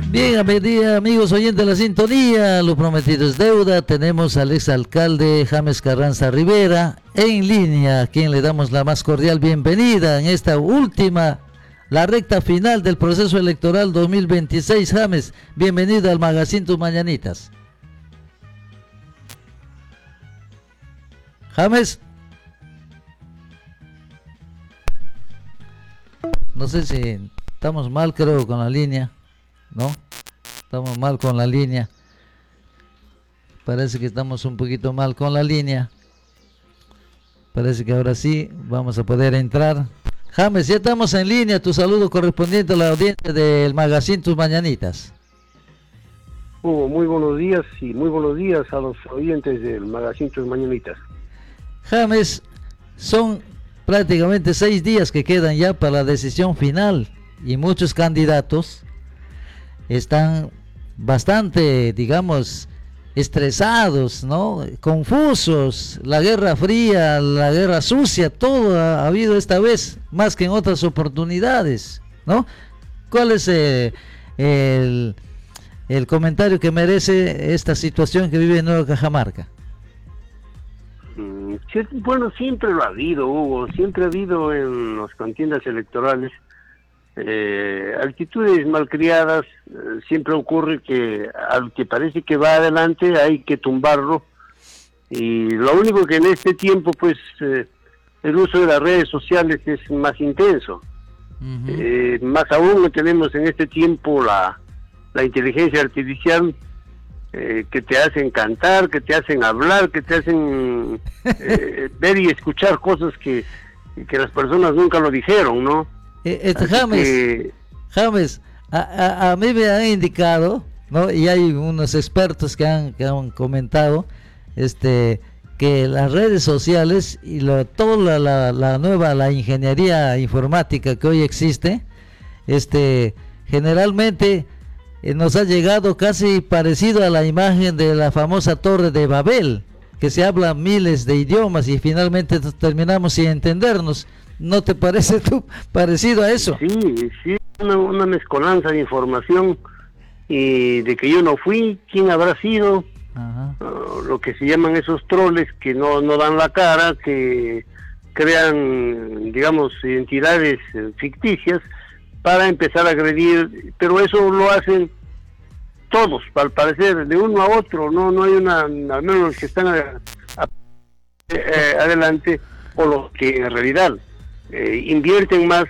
Bien, amigos oyentes de la sintonía, lo prometido es deuda. Tenemos al exalcalde James Carranza Rivera en línea, a quien le damos la más cordial bienvenida en esta última, la recta final del proceso electoral 2026. James, bienvenido al Magazine Tus Mañanitas. James, no sé si estamos mal, creo, con la línea, ¿no? Estamos mal con la línea. Parece que estamos un poquito mal con la línea. Parece que ahora sí vamos a poder entrar. James, ya estamos en línea. Tu saludo correspondiente a la audiencia del Magazine Tus Mañanitas. Muy buenos días y muy buenos días a los oyentes del Magazine Tus Mañanitas. James, son prácticamente 6 días que quedan ya para la decisión final y muchos candidatos están bastante, digamos, estresados, ¿no? Confusos. La guerra fría, la guerra sucia, todo ha habido esta vez, más que en otras oportunidades, ¿no? ¿Cuál es el comentario que merece esta situación que vive en Nueva Cajamarca? Bueno, siempre lo ha habido, Hugo, siempre ha habido en las contiendas electorales actitudes malcriadas. Siempre ocurre que al que parece que va adelante hay que tumbarlo, y lo único que en este tiempo pues el uso de las redes sociales es más intenso. Más aún lo tenemos en este tiempo la inteligencia artificial, que te hacen cantar, que te hacen hablar, que te hacen ver y escuchar cosas que las personas nunca lo dijeron, ¿no? James, a mí me han indicado, ¿no? Y hay unos expertos que han comentado que las redes sociales y toda la ingeniería informática que hoy existe, generalmente nos ha llegado casi parecido a la imagen de la famosa Torre de Babel, que se habla miles de idiomas y finalmente terminamos sin entendernos. ¿No te parece tú parecido a eso? Sí, una mezcolanza de información, y de que yo no fui, quién habrá sido. Lo que se llaman esos troles que no dan la cara, que crean, digamos, identidades ficticias para empezar a agredir, pero eso lo hacen todos, al parecer, de uno a otro. No hay al menos los que están adelante, o los que en realidad invierten más.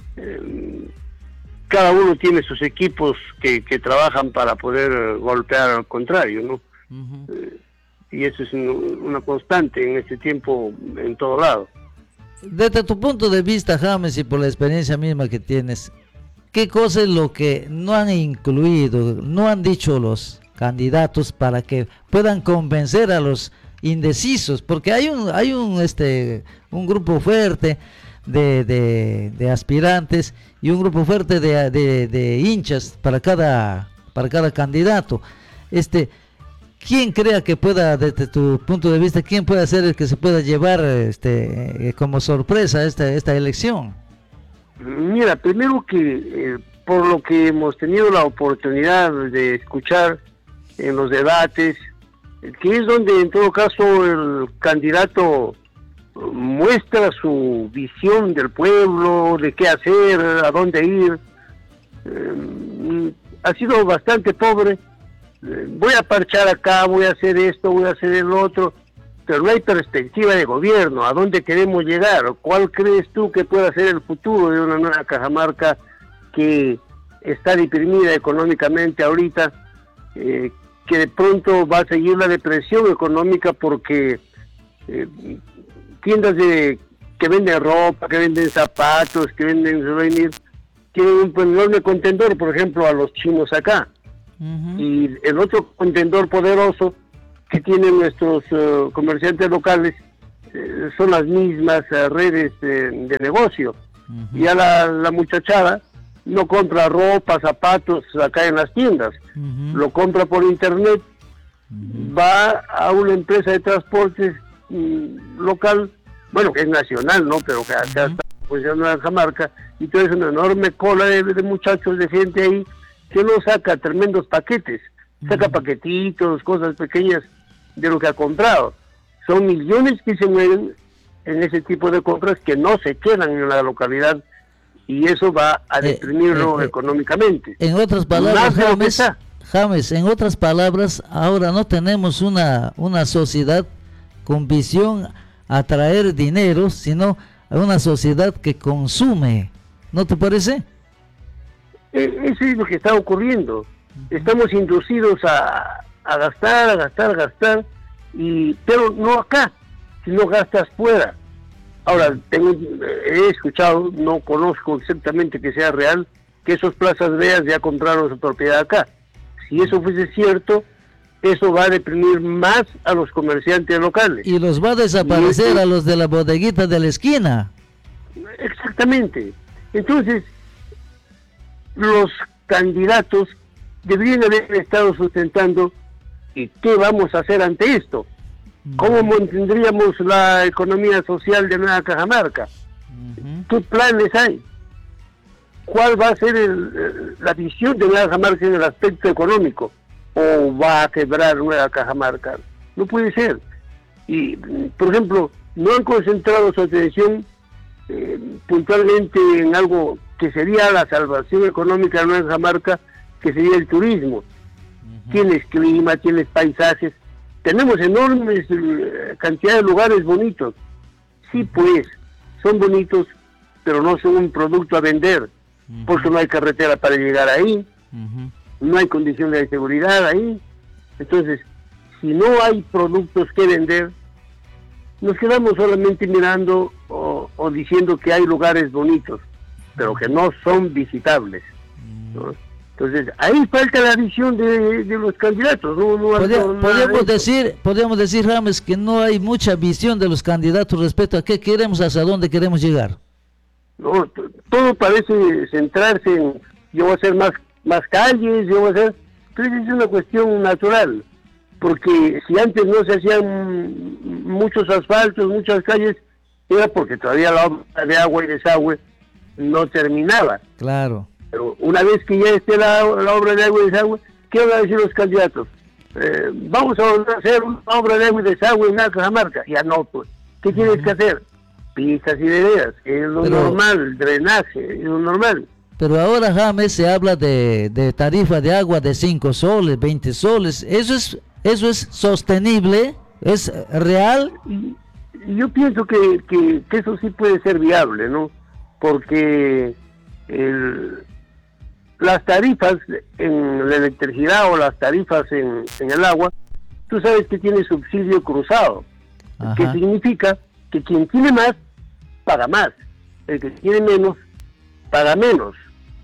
Cada uno tiene sus equipos que trabajan para poder golpear al contrario, ¿no? Y eso es una constante en este tiempo en todo lado. Desde tu punto de vista, James, y por la experiencia misma que tienes, ¿qué cosa es lo que no han incluido, no han dicho los candidatos para que puedan convencer a los indecisos? Porque hay un grupo fuerte de aspirantes y un grupo fuerte de hinchas para cada candidato. ¿Quién crea que pueda, desde tu punto de vista, quién puede ser el que se pueda llevar como sorpresa esta elección? Mira, primero que por lo que hemos tenido la oportunidad de escuchar en los debates, que es donde en todo caso el candidato muestra su visión del pueblo, de qué hacer, a dónde ir, ha sido bastante pobre. Voy a parchar acá, voy a hacer esto, voy a hacer el otro, pero no hay perspectiva de gobierno. ¿A dónde queremos llegar? ¿Cuál crees tú que pueda ser el futuro de una nueva Cajamarca que está deprimida económicamente ahorita, que de pronto va a seguir la depresión económica porque tiendas que venden ropa, que venden zapatos, que venden souvenirs, tienen un enorme contendor, por ejemplo, a los chinos acá? Y el otro contendor poderoso que tienen nuestros comerciantes locales son las mismas redes de negocio. Ya la muchachada no compra ropa, zapatos acá en las tiendas, lo compra por internet, va a una empresa de transportes local, bueno, que es nacional, ¿no? Pero que acá está pues en Nueva Cajamarca, y todo es una enorme cola de muchachos, de gente ahí que no saca tremendos paquetes, saca paquetitos, cosas pequeñas de lo que ha comprado. Son millones que se mueven en ese tipo de compras que no se quedan en la localidad, y eso va a deprimirlo económicamente. En otras palabras, James, en otras palabras, ahora no tenemos una sociedad con visión a traer dinero, sino una sociedad que consume. ¿No te parece? Eso es lo que está ocurriendo. Estamos inducidos a gastar, pero no acá, sino gastas fuera. Ahora, he escuchado, no conozco exactamente que sea real, que esos plazas veas ya compraron su propiedad acá. Si eso fuese cierto, eso va a deprimir más a los comerciantes locales. Y los va a desaparecer a los de la bodeguita de la esquina. Exactamente. Entonces, los candidatos deberían haber estado sustentando, ¿y qué vamos a hacer ante esto? ¿Cómo mantendríamos la economía social de Nueva Cajamarca? ¿Qué planes hay? ¿Cuál va a ser la visión de Nueva Cajamarca en el aspecto económico? ¿O va a quebrar Nueva Cajamarca? No puede ser. Y, por ejemplo, no han concentrado su atención puntualmente en algo que sería la salvación económica de Nueva Cajamarca, que sería el turismo. Tienes clima, tienes paisajes, tenemos enormes cantidad de lugares bonitos. Sí, pues, son bonitos, pero no son un producto a vender, porque no hay carretera para llegar ahí, no hay condiciones de seguridad ahí. Entonces, si no hay productos que vender, nos quedamos solamente mirando o diciendo que hay lugares bonitos, pero que no son visitables, ¿no? Entonces, ahí falta la visión de los candidatos. Podríamos decir, James, que no hay mucha visión de los candidatos respecto a qué queremos, hacia dónde queremos llegar. No, todo parece centrarse en, yo voy a hacer más calles, yo voy a hacer... Entonces es una cuestión natural, porque si antes no se hacían muchos asfaltos, muchas calles, era porque todavía la obra de agua y desagüe no terminaba. Claro. Pero una vez que ya esté la obra de agua y desagüe, ¿qué van a decir los candidatos? Vamos a hacer una obra de agua y desagüe en Cajamarca. Ya no, pues. ¿Qué tienes que hacer? Pistas y veredas, es lo normal, drenaje, es lo normal. Pero ahora, James, se habla de tarifa de agua de 5 soles, 20 soles. ¿Eso es sostenible? ¿Es real? Y yo pienso que eso sí puede ser viable, ¿no? Porque las tarifas en la electricidad o las tarifas en el agua, tú sabes que tiene subsidio cruzado. Ajá. Que significa que quien tiene más, paga más. El que tiene menos, paga menos.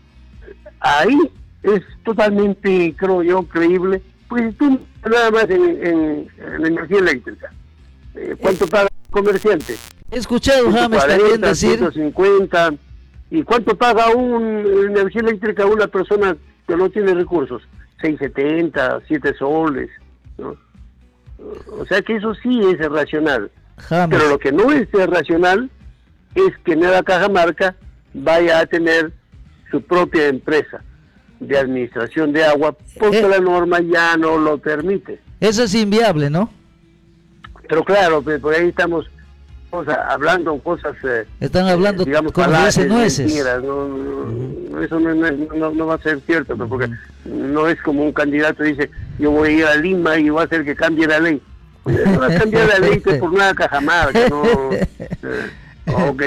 Ahí es totalmente, creo yo, creíble. Pues tú nada más en energía eléctrica. ¿Cuánto paga el comerciante? He escuchado, James, también decir... 150. ¿Y cuánto paga energía eléctrica a una persona que no tiene recursos? 6.70, 7 soles, ¿no? O sea que eso sí es racional. James. Pero lo que no es racional es que Nueva Cajamarca vaya a tener su propia empresa de administración de agua, porque la norma ya no lo permite. Eso es inviable, ¿no? Pero claro, pues por ahí estamos hablando cosas... Están hablando, digamos, como dicen, nueces. Eso no va a ser cierto, porque no es como un candidato dice, yo voy a ir a Lima y voy a hacer que cambie la ley. No va a cambiar la ley por Nueva Cajamarca, ¿no? O que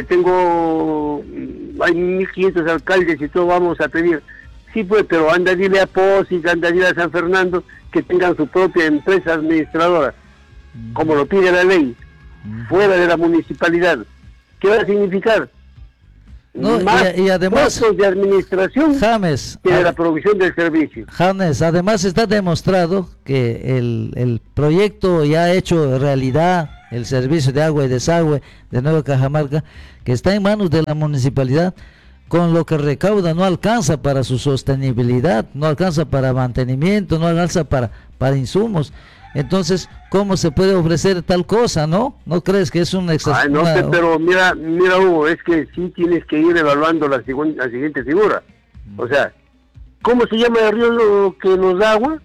hay 1.500 alcaldes y todos vamos a pedir. Sí, pues, pero anda a dile a Posi, anda a dile a San Fernando que tengan su propia empresa administradora, como lo pide la ley, fuera de la municipalidad. ¿Qué va a significar? No, más y además, costos de administración, James, que de la provisión del servicio. James, además está demostrado que el proyecto ya ha hecho realidad, el servicio de agua y desagüe de Nueva Cajamarca, que está en manos de la municipalidad, con lo que recauda no alcanza para su sostenibilidad, no alcanza para mantenimiento, no alcanza para insumos. Entonces, ¿cómo se puede ofrecer tal cosa, no? ¿No crees que es un exagero? No sé, pero mira, Hugo, es que sí tienes que ir evaluando la siguiente figura. O sea, ¿Cómo se llama el río que nos da agua?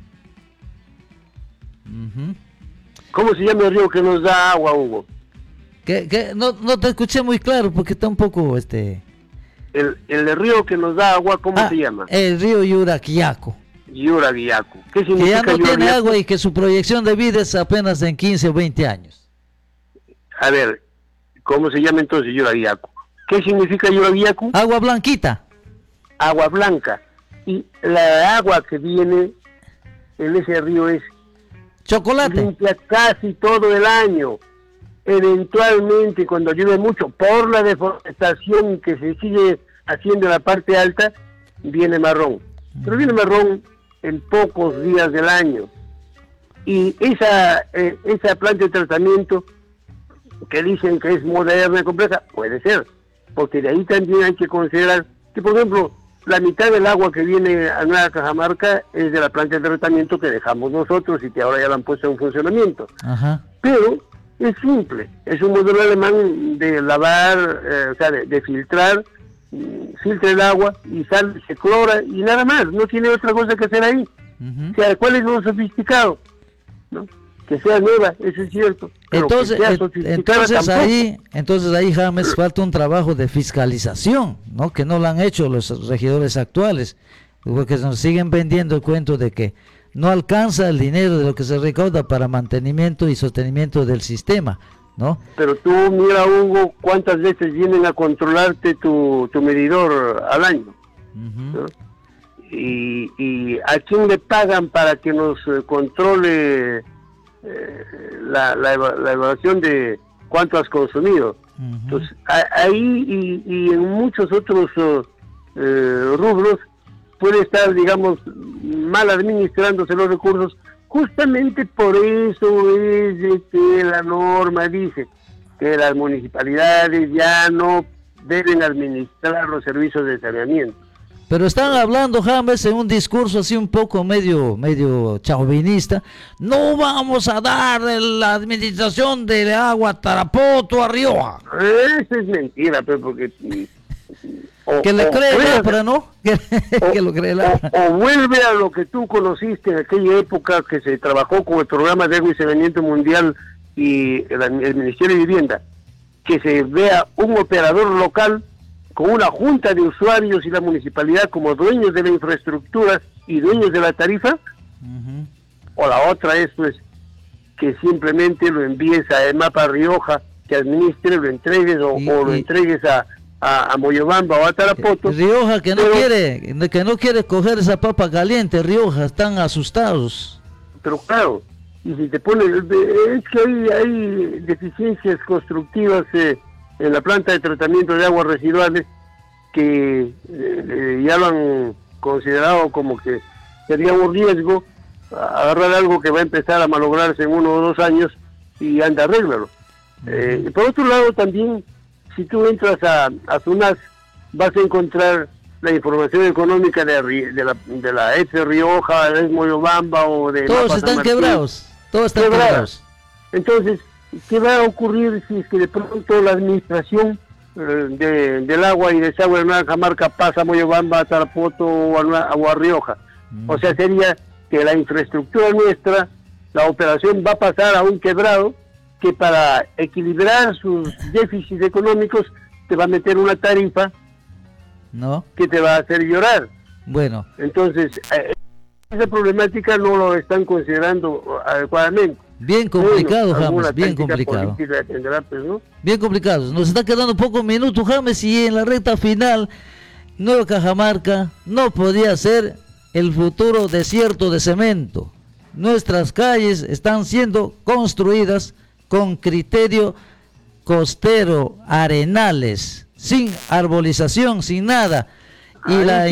¿Cómo se llama el río que nos da agua, Hugo? Que no te escuché muy claro porque está un poco El río que nos da agua, ¿cómo se llama? El río Yuraquiaco. Yuraguiaco. ¿Qué Que ya significa no tiene Yuraguiaco? agua y que su proyección de vida es apenas en 15 o 20 años. A ver, ¿cómo se llama entonces Yuraguiaco? ¿Qué significa Yuraguiaco? Agua blanquita. Agua blanca. Y la agua que viene en ese río es Chocolate. limpia casi todo el año. Eventualmente, cuando llueve mucho, por la deforestación que se sigue haciendo en la parte alta, viene marrón. Pero viene marrón en pocos días del año. Y esa planta de tratamiento que dicen que es moderna y compleja, puede ser, porque de ahí también hay que considerar que, por ejemplo, la mitad del agua que viene a Nueva Cajamarca es de la planta de tratamiento que dejamos nosotros y que ahora ya la han puesto en funcionamiento. Ajá. Pero es simple, es un modelo alemán de lavar, o sea, de filtrar, filtra el agua y sale, se clora y nada más, no tiene otra cosa que hacer ahí. O sea, ¿cuál es lo sofisticado? ¿No? Que sea nueva, eso es cierto. Pero Entonces, que sea sofisticada tampoco. entonces ahí, James, falta un trabajo de fiscalización, ¿no? Que no lo han hecho los regidores actuales, porque nos siguen vendiendo el cuento de que no alcanza el dinero de lo que se recauda para mantenimiento y sostenimiento del sistema, ¿no? Pero tú mira, Hugo, cuántas veces vienen a controlarte tu medidor al año, ¿no? Y a quién le pagan para que nos controle la evaluación de cuánto has consumido. Entonces, ahí y en muchos otros rubros puede estar, digamos, mal administrándose los recursos. Justamente por eso es de que la norma dice que las municipalidades ya no deben administrar los servicios de saneamiento. Pero están hablando, James, en un discurso así un poco medio chauvinista. No vamos a dar la administración del agua a Tarapoto, a Rioja. Eso es mentira, pero porque... que le cree el APRA, ¿no? Que lo cree el APRA. O vuelve a lo que tú conociste en aquella época que se trabajó con el programa de agua y saneamiento mundial y el Ministerio de Vivienda, que se vea un operador local con una junta de usuarios y la municipalidad como dueños de la infraestructura y dueños de la tarifa, o la otra es pues que simplemente lo envíes a EMAPA Rioja, que administre, lo entregues o lo entregues a Moyobamba o a Tarapoto. Rioja que no quiere coger esa papa caliente, Rioja, están asustados. Pero claro, y si te pones, es que hay deficiencias constructivas en la planta de tratamiento de aguas residuales que ya lo han considerado como que sería un riesgo agarrar algo que va a empezar a malograrse en 1 o 2 años y anda, arréglalo. Por otro lado también, si tú entras a SUNAS, vas a encontrar la información económica de la EPSE Rioja, de Moyobamba o de... Todos están quebrados, todos están quebrados. Entonces, ¿qué va a ocurrir si es que de pronto la administración del agua y desagüe de Nueva Cajamarca pasa a Moyobamba, a Tarapoto o a Rioja? O sea, sería que la infraestructura nuestra, la operación va a pasar a un quebrado que para equilibrar sus déficits económicos te va a meter una tarifa que te va a hacer llorar. Bueno. Entonces, esa problemática no lo están considerando adecuadamente. Bien complicado, James, bien complicado. Tendrá, pues, ¿no? Bien complicado. Nos está quedando pocos minutos, James, y en la recta final, Nueva Cajamarca no podía ser el futuro desierto de cemento. Nuestras calles están siendo construidas con criterio costero, arenales, sin arbolización, sin nada. Y la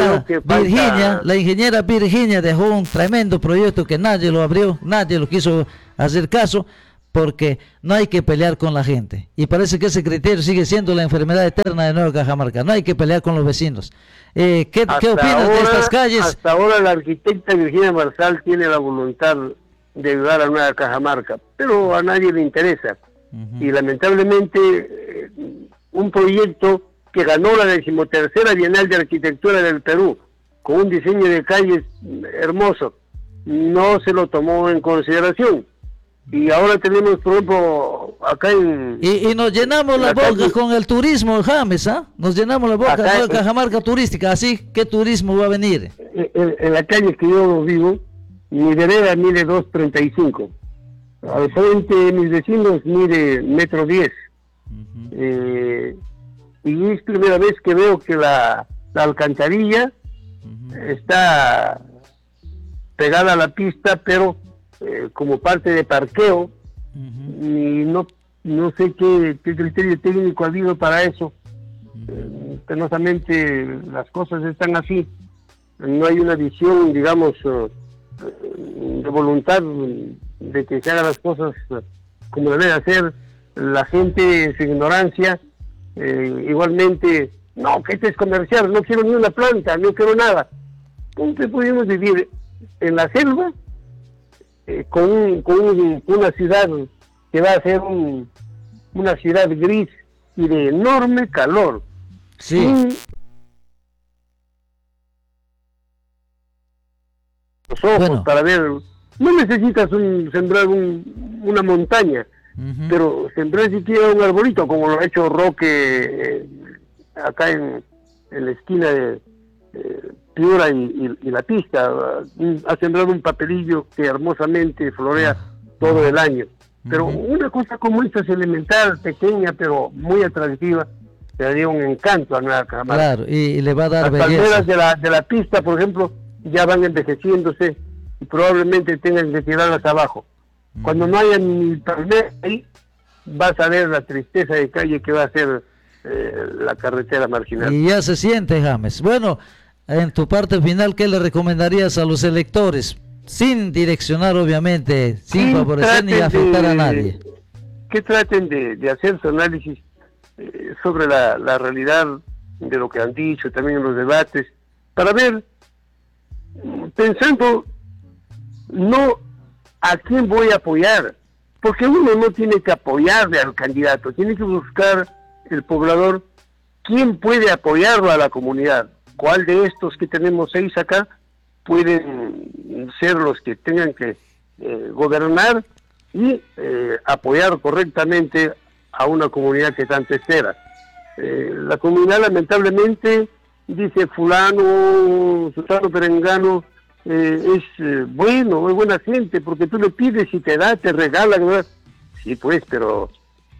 ingeniera Virginia dejó un tremendo proyecto que nadie lo abrió, nadie lo quiso hacer caso, porque no hay que pelear con la gente. Y parece que ese criterio sigue siendo la enfermedad eterna de Nueva Cajamarca. No hay que pelear con los vecinos. ¿Qué opinas de estas calles? Hasta ahora la arquitecta Virginia Marsal tiene la voluntad de ayudar a Nueva Cajamarca, pero a nadie le interesa. Y lamentablemente un proyecto que ganó la 13ª Bienal de Arquitectura del Perú, con un diseño de calles hermoso, no se lo tomó en consideración. Y ahora tenemos, por ejemplo, acá en... Y nos llenamos la boca calle, con el turismo, James, ¿ah? Nos llenamos la boca con la Cajamarca turística, así, ¿qué turismo va a venir? En la calle que yo vivo, mi vereda mide 2.35. Al frente de mis vecinos mide 1.10 m. Y es primera vez que veo que la alcantarilla está pegada a la pista, pero como parte de parqueo, y no sé qué criterio técnico ha habido para eso. Penosamente las cosas están así, no hay una visión, digamos, de voluntad de que se hagan las cosas como debe hacer. La gente en su ignorancia, igualmente, no, que este es comercial, no quiero ni una planta, no quiero nada. ¿Cómo pudimos vivir en la selva con una ciudad que va a ser una ciudad gris y de enorme calor? Sí. Los ojos para ver, no necesitas sembrar una montaña, pero sembrar siquiera un arbolito, como lo ha hecho Roque acá en la esquina de Piura y la pista. Ha sembrado un papelillo que hermosamente florea todo el año. Pero una cosa como esta es elemental, pequeña, pero muy atractiva, le daría un encanto a Nueva Cajamarca. Claro, y le va a dar las belleza. palmeras de la pista, por ejemplo, ya van envejeciéndose y probablemente tengan que tirarlas abajo. Cuando no haya ni palmeras ahí, vas a ver la tristeza de calle que va a ser la carretera marginal. Y ya se siente, James. Bueno, en tu parte final, ¿qué le recomendarías a los electores? Sin direccionar, obviamente, sin favorecer ni afectar a nadie. Que traten de hacer su análisis sobre la realidad de lo que han dicho, también en los debates, para ver, pensando, no a quién voy a apoyar, porque uno no tiene que apoyarle al candidato, tiene que buscar el poblador quién puede apoyarlo a la comunidad, cuál de estos que tenemos 6 acá pueden ser los que tengan que gobernar y apoyar correctamente a una comunidad que tanto espera. La comunidad lamentablemente dice fulano, Susano Perengano es bueno, es buena gente, porque tú le pides y te da, te regala, ¿verdad? Sí, pues, pero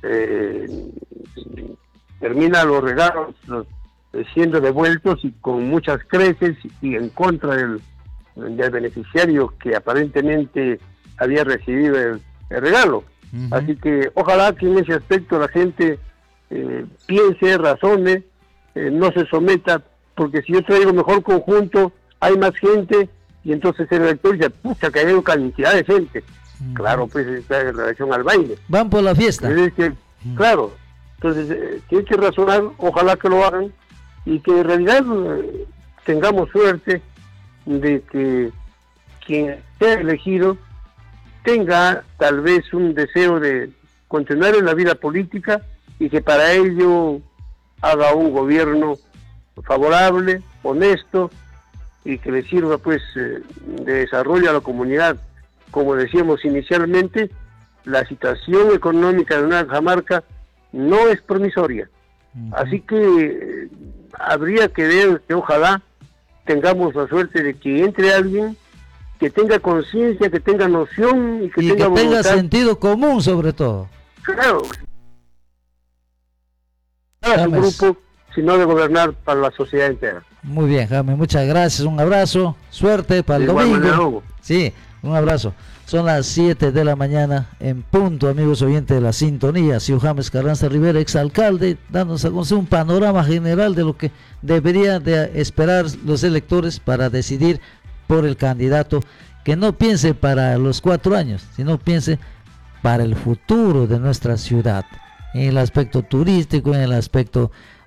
termina los regalos siendo devueltos y con muchas creces y en contra del beneficiario que aparentemente había recibido el regalo. Así que ojalá que en ese aspecto la gente piense, razone, no se someta, porque si yo traigo mejor conjunto, hay más gente, y entonces el elector dice, pucha, que hay cantidad de gente. Claro, pues está en relación al baile. Van por la fiesta. Claro, entonces tiene que razonar, ojalá que lo hagan, y que en realidad tengamos suerte de que quien sea elegido tenga tal vez un deseo de continuar en la vida política y que para ello haga un gobierno favorable, honesto y que le sirva pues de desarrollo a la comunidad. Como decíamos inicialmente, la situación económica de Nueva Cajamarca no es promisoria, así que habría que ver que ojalá tengamos la suerte de que entre alguien que tenga conciencia, que tenga noción y que tenga sentido común sobre todo. Claro. No es un grupo, sino de gobernar para la sociedad entera. Muy bien, Jaime, muchas gracias, un abrazo, suerte para el domingo. Sí, un abrazo. Son las 7 de la mañana en punto, amigos oyentes de la sintonía. Sio James Carranza Rivera, exalcalde, dándonos a conocer un panorama general de lo que deberían de esperar los electores para decidir por el candidato que no piense para los 4 años, sino piense para el futuro de nuestra ciudad, en el aspecto turístico, en el aspecto